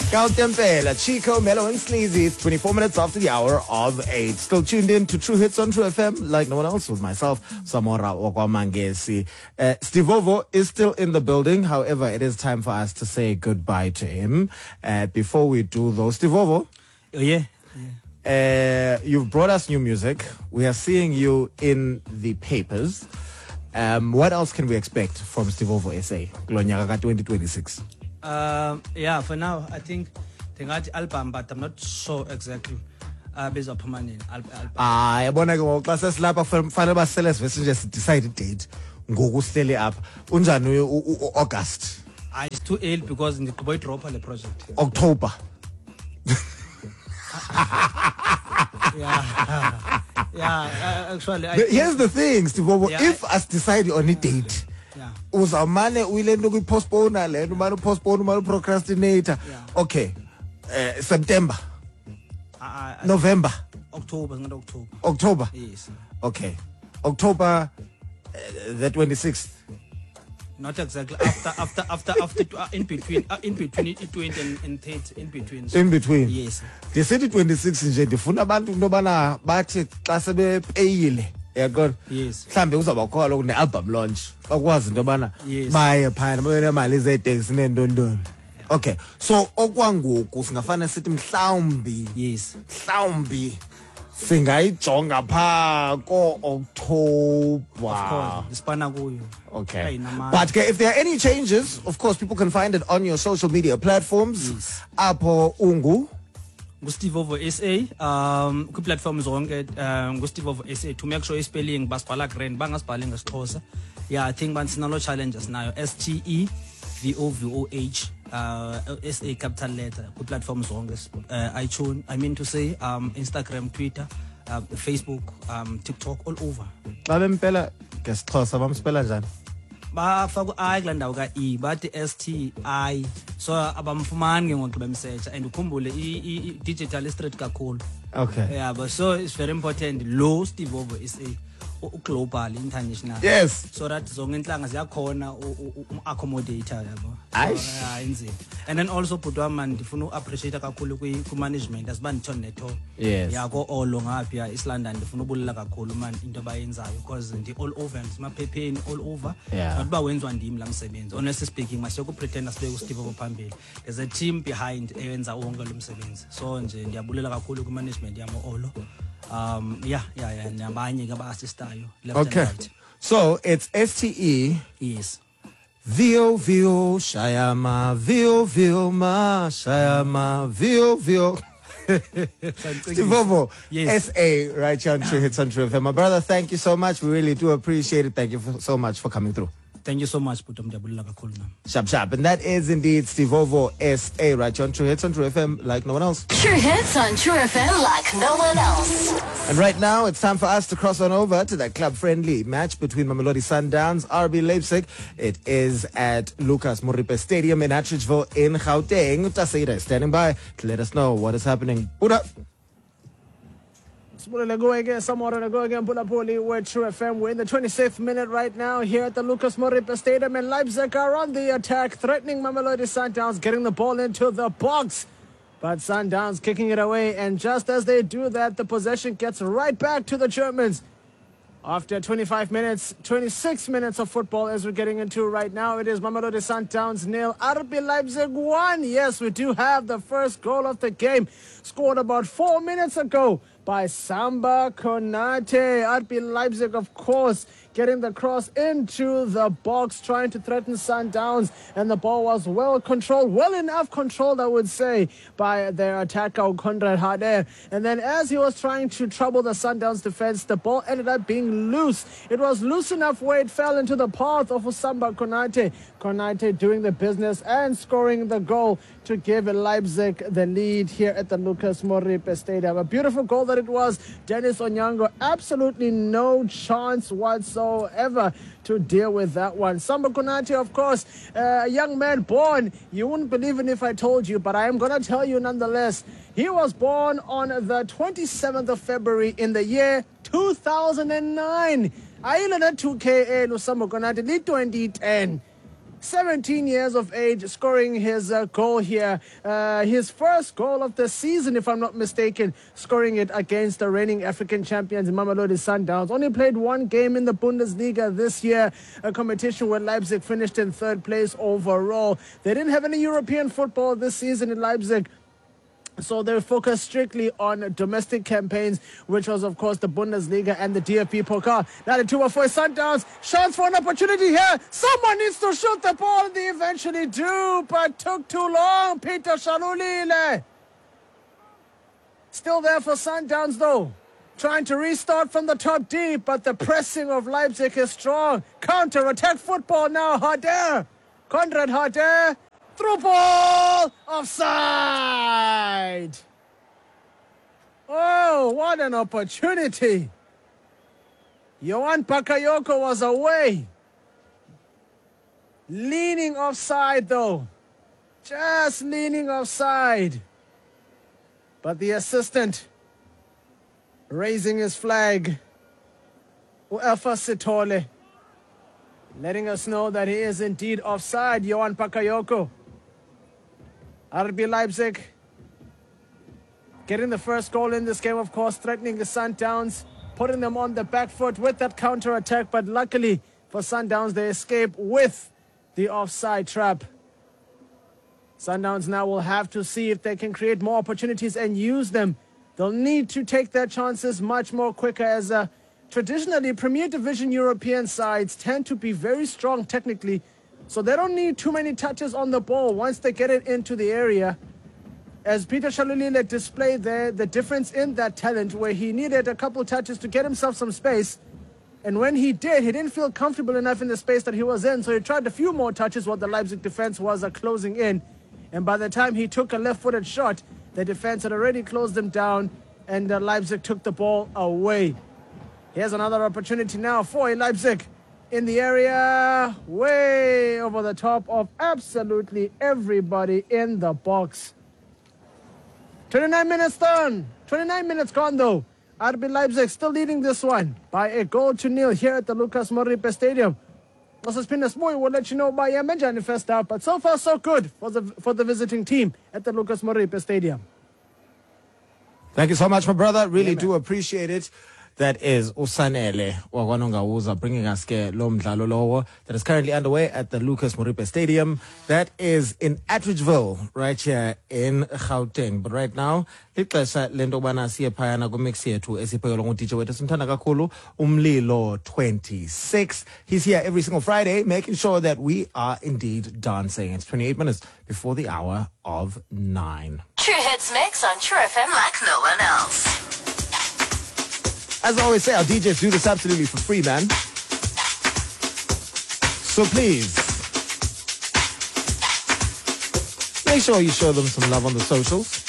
Tempela, Chico, Mellow and Sleazy. It's 24 minutes after the hour of 8. Still tuned in to True Hits on True FM like no one else, with myself, Samora Okwamangesi. Stivovo is still in the building. However, it is time for us to say goodbye to him. Before we do though, Stivovo. Yeah. You've brought us new music. We are seeing you in the papers. What else can we expect from Stivovo SA Glonyaka 2026? For now, I think they got album, but I'm not sure exactly. Based on permanent album. Yabona ke ngoku xa sesilapha fanele basele sivese nje decide date ngoku sihleli apha. Unjani August? It's too early because ngigqiba drop le project. October. Actually. Here's the thing, Stivovo. If us decide on a date, uzamane uyilento kuyipostpone le nto umane upostpone umane uprocrastinator. Okay. September. November. October. Yes. Okay. October the 26th. Not exactly. After in between 20 and 30 in between. In between. Yes. The city 26 nje ndifuna abantu into bana bathi xa sebepeyile. Yaqona. Yes. Mhlambe uzaba khona kune album launch. Akwazi into bana baye phana babe nemali zeteksi nendondolo. Okay. So okwangoku singafana sithi mhlawumbi. Yes. Mhlawumbi singayijonga pha ko-October. Of course, ispana kuyo. Okay. But if there are any changes, of course, people can find it on your social media platforms. Yes. Apho Stivovo SA, ku-platforms zonke Stivovo SA, to make sure spelling basibhala grand bangasibhali ngesixhosa. Yeah, I think sinalo challenges nayo. STEVOVOH, SA capital letter, ku-platforms zonke. iTunes, I mean to say, Instagram, Twitter, Facebook, TikTok, all over. babempela ngesixhosa bamspela njani? Bafaku I kula ndawo ka-E bathi STI, so abamfumani ngogqiba msearch, and ukhumbule i-digital is-straight kakhulu. Okay. Yeah, but so it's very important lo Stivovo SA global, international. Yes. So that zonke inhlanga ziyakhona accommodator yabo. Inzima. And then also butwa man ndifuna appreciate kakhulu ku-management asiba ndithon netho. Yes. Yako all ngapha East London ndifuna ubulela kakhulu man into abayenzayo because ndi all over ngismaphepheni all over. Yeah. But wenziwa ndim la msebenzi. Honestly speaking masiyoku pretend asibeke uStivovo phambili. There's a team behind eyenza wonke lo msebenzi. So nje ndiyabulela kakhulu ku-management yamo all. Nabanye ke ba-assistayo left and right. So it's STE. Yes. Vio Shayama Vio Ma Shayama Vio. Stivovo, yes. SA, right here on True Hits on True FM. My brother, thank you so much. We really do appreciate it. Thank you so much for coming through. Thank you so much, Putam Jabulla kakhulu. Sharp. And that is indeed Stivovo SA, right here on True Hits on True FM like no one else. True Hits on True FM like no one else. And right now, it's time for us to cross on over to that club-friendly match between Mamelodi Sundowns, RB Leipzig. It is at Lucas Moripe Stadium in Atteridgeville in Gauteng. Taseida is standing by to let us know what is happening. Buddha. We're go again, Bulapoli, we're True FM. We're in the 26th minute right now here at the Lucas Moripe Stadium, and Leipzig are on the attack, threatening Mamelodi Sundowns, getting the ball into the box. But Sundowns kicking it away, and just as they do that, the possession gets right back to the Germans. After 26 minutes of football as we're getting into right now, it is Mamelodi Sundowns 0, RB Leipzig 1. Yes, we do have the first goal of the game, scored about 4 minutes ago by Samba Konate. RB Leipzig, of course, getting the cross into the box, trying to threaten Sundowns, and the ball was well controlled, well enough controlled, I would say, by their attacker Konrad Harder. And then as he was trying to trouble the Sundowns defense, the ball ended up being loose. It was loose enough where it fell into the path of Samba Konate. Konate doing the business and scoring the goal to give Leipzig the lead here at the Lucas Moripe Stadium. A beautiful goal that it was. Dennis Onyango, absolutely no chance whatsoever to deal with that one. Samba Konate, of course, a young man born, you wouldn't believe it if I told you, but I am going to tell you nonetheless. He was born on the 27th of February in the year 2009. Ayilana 2K Samba Konate, 2010. 17 years of age, scoring his goal here. His first goal of the season, if I'm not mistaken, scoring it against the reigning African champions, Mamelodi Sundowns. Only played one game in the Bundesliga this year, a competition where Leipzig finished in third place overall. They didn't have any European football this season in Leipzig, so they focused strictly on domestic campaigns, which was, of course, the Bundesliga and the DFB Pokal. Now the 2-1 for Sundowns. Chance for an opportunity here. Someone needs to shoot the ball. They eventually do, but took too long. Peter Shalulile. Still there for Sundowns, though. Trying to restart from the top deep, but the pressing of Leipzig is strong. Counter-attack football now. Harder. Konrad Harder. Through ball, offside. Oh, what an opportunity. Johan Bakayoko was away. Leaning offside though. Just leaning offside. But the assistant raising his flag, Uefa Sitole, letting us know that he is indeed offside, Johan Bakayoko. RB Leipzig getting the first goal in this game, of course, threatening the Sundowns, putting them on the back foot with that counter-attack. But luckily for Sundowns, they escape with the offside trap. Sundowns now will have to see if they can create more opportunities and use them. They'll need to take their chances much more quicker, as traditionally Premier Division European sides tend to be very strong technically, so they don't need too many touches on the ball once they get it into the area. As Peter Shalulile displayed there, the difference in that talent, where he needed a couple touches to get himself some space. And when he did, he didn't feel comfortable enough in the space that he was in, so he tried a few more touches while the Leipzig defense was closing in. And by the time he took a left-footed shot, the defense had already closed him down, and Leipzig took the ball away. Here's another opportunity now for Leipzig. In the area, way over the top of absolutely everybody in the box. 29 minutes done. 29 minutes gone though. RB Leipzig still leading this one by a 1-0 here at the Lucas Moripe Stadium. We'll let you know by Menjani first out, but so far so good for the visiting team at the Lucas Moripe Stadium. Thank you so much, my brother. Really do appreciate it. That is Usanele Wakwanongawuza bringing us lo mdlalo lowo that is currently underway at the Lucas Moripe Stadium. That is in Atteridgeville, right here in Gauteng. But right now, ixesha lento bana siye phayana kumix yethu esiphekelwa ngudj wethu simthanda kakhulu Umlilo 26. He's here every single Friday, making sure that we are indeed dancing. It's 28 minutes before the hour of 9. True Hits Mix on True FM like no one else. As I always say, our DJs do this absolutely for free, man. So please, make sure you show them some love on the socials.